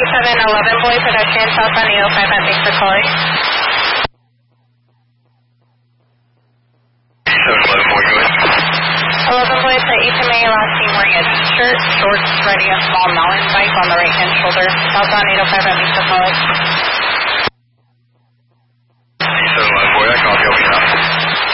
711 Boy Production, southbound 805, thanks for calling. 711 Boy, go ahead. 11 Boy, at HMA, last seen wearing a t-shirt, shorts, riding a small mountain bike on the right-hand shoulder, southbound 805, thanks for calling.